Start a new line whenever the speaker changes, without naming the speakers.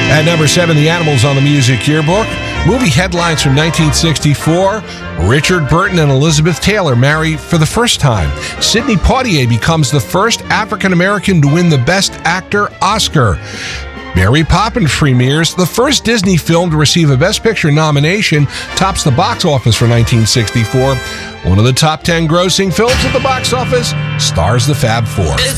At number 7, The Animals on the Music Yearbook. Movie headlines from 1964. Richard Burton and Elizabeth Taylor marry for the first time. Sidney Poitier becomes the first African-American to win the Best Actor Oscar. Mary Poppins premieres. The first Disney film to receive a Best Picture nomination tops the box office for 1964. One of the top 10 grossing films at the box office stars the Fab Four.